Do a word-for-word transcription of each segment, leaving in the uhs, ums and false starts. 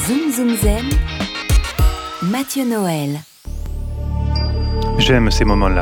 Zoom Zoom Zen, Mathieu Noël. J'aime ces moments-là.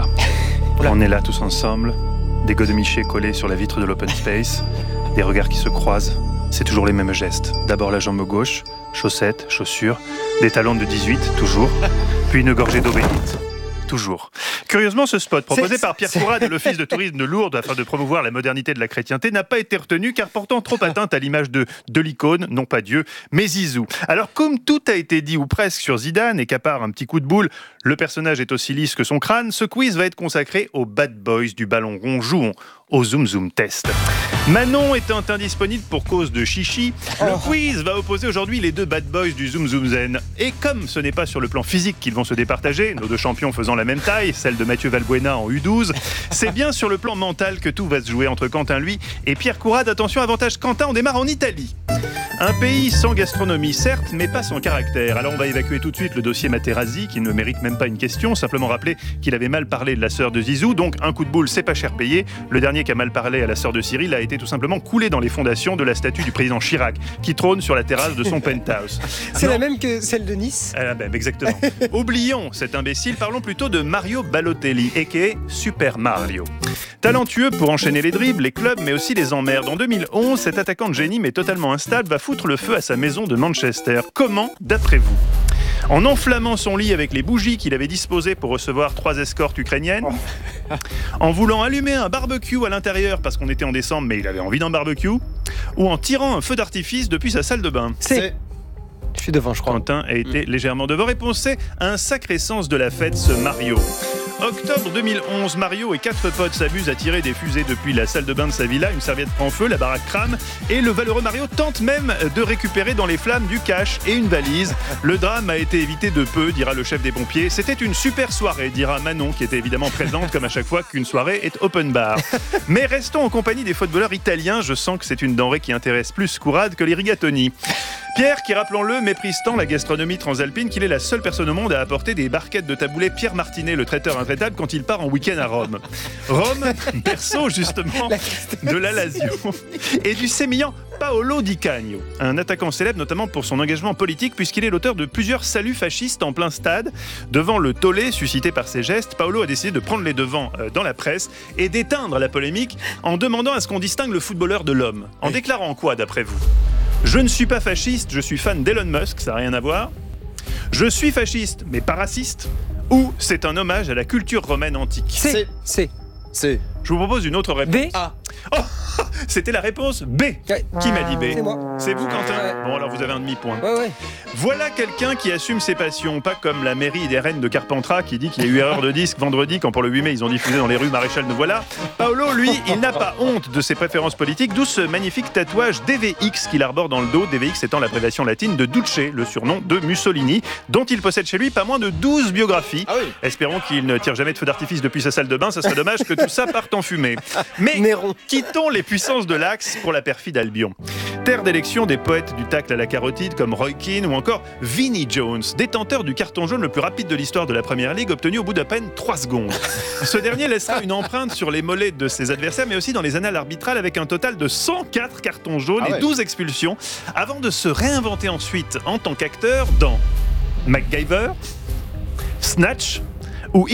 On est là tous ensemble, des godemichés collés sur la vitre de l'open space, des regards qui se croisent. C'est toujours les mêmes gestes. D'abord la jambe gauche, chaussettes, chaussures, des talons de dix-huit, toujours, puis une gorgée d'eau bénite. Toujours. Curieusement, ce spot, proposé c'est, par Pierre c'est... Courade de l'Office de tourisme de Lourdes afin de promouvoir la modernité de la chrétienté, n'a pas été retenu car portant trop atteinte à l'image de, de l'icône, non pas Dieu, mais Zizou. Alors, comme tout a été dit ou presque sur Zidane et qu'à part un petit coup de boule, le personnage est aussi lisse que son crâne, ce quiz va être consacré aux bad boys du ballon rond. Jouons au Zoom Zoom Test. Manon étant indisponible pour cause de chichi, oh. le quiz va opposer aujourd'hui les deux bad boys du Zoom Zoom Zen. Et comme ce n'est pas sur le plan physique qu'ils vont se départager, nos deux champions faisant la même taille, celle de Mathieu Valbuena en U douze, c'est bien sur le plan mental que tout va se jouer entre Quentin, lui, et Pierre Courade. Attention, avantage Quentin, on démarre en Italie. Un pays sans gastronomie, certes, mais pas sans caractère. Alors on va évacuer tout de suite le dossier Materazzi, qui ne mérite même pas une question, simplement rappeler qu'il avait mal parlé de la sœur de Zizou, donc un coup de boule, c'est pas cher payé. Le dernier qui a mal parlé à la sœur de Cyril a été tout simplement coulé dans les fondations de la statue du président Chirac, qui trône sur la terrasse de son penthouse. C'est non. la même que celle de Nice. Ah ben, exactement. Oublions cet imbécile, parlons plutôt de Mario Balotelli, a k a. Super Mario. Talentueux pour enchaîner les dribbles, les clubs, mais aussi les emmerdes. En deux mille onze, cet attaquant de génie, mais totalement instable, va foutre le feu à sa maison de Manchester. Comment, d'après vous ? En enflammant son lit avec les bougies qu'il avait disposées pour recevoir trois escortes ukrainiennes, oh. en voulant allumer un barbecue à l'intérieur parce qu'on était en décembre mais il avait envie d'un barbecue, ou en tirant un feu d'artifice depuis sa salle de bain. C'est... Je suis devant, je crois. Quentin a été mmh. légèrement devant. Réponse C, un sacré sens de la fête, ce Mario. Octobre deux mille onze, Mario et quatre potes s'amusent à tirer des fusées depuis la salle de bain de sa villa. Une serviette prend feu, la baraque crame et le valeureux Mario tente même de récupérer dans les flammes du cash et une valise. Le drame a été évité de peu, dira le chef des pompiers. C'était une super soirée, dira Manon, qui était évidemment présente comme à chaque fois qu'une soirée est open bar. Mais restons en compagnie des footballeurs italiens. Je sens que c'est une denrée qui intéresse plus Courade que les rigatoni. Pierre, qui, rappelons-le, méprise tant la gastronomie transalpine qu'il est la seule personne au monde à apporter des barquettes de taboulet Pierre Martinet, le traiteur intraitable, quand il part en week-end à Rome. Rome, berceau justement de la Lazio et du sémillant Paolo Di Canio, un attaquant célèbre notamment pour son engagement politique puisqu'il est l'auteur de plusieurs saluts fascistes en plein stade. Devant le tollé suscité par ses gestes, Paolo a décidé de prendre les devants dans la presse et d'éteindre la polémique en demandant à ce qu'on distingue le footballeur de l'homme. En déclarant quoi d'après vous ? Je ne suis pas fasciste, je suis fan d'Elon Musk, ça n'a rien à voir. Je suis fasciste, mais pas raciste. Ou c'est un hommage à la culture romaine antique. C'est. C'est. C'est. Je vous propose une autre réponse. B. A. Oh, c'était la réponse B. Qui m'a dit B ? C'est moi. C'est vous, Quentin ? Ouais. Bon, alors vous avez un demi-point. Ouais, ouais. Voilà quelqu'un qui assume ses passions, pas comme la mairie des Rennes de Carpentras qui dit qu'il y a eu erreur de disque vendredi quand pour le huit mai ils ont diffusé dans les rues Maréchal de Voilà. Paolo, lui, il n'a pas honte de ses préférences politiques, d'où ce magnifique tatouage D V X qu'il arbore dans le dos, D V X étant l'abréviation latine de Duce, le surnom de Mussolini, dont il possède chez lui pas moins de douze biographies. Ah oui. Espérons qu'il ne tire jamais de feu d'artifice depuis sa salle de bain, ça serait dommage que tout ça parte en fumée. Mais Néron. Quittons les puissances de l'Axe pour la perfide Albion. Terre d'élection des poètes du tacle à la carotide comme Roy Keane ou encore Vinnie Jones, détenteur du carton jaune le plus rapide de l'histoire de la Première Ligue, obtenu au bout d'à peine trois secondes. Ce dernier laissera une empreinte sur les mollets de ses adversaires, mais aussi dans les annales arbitrales avec un total de cent quatre cartons jaunes ah ouais. et douze expulsions, avant de se réinventer ensuite en tant qu'acteur dans MacGyver, Snatch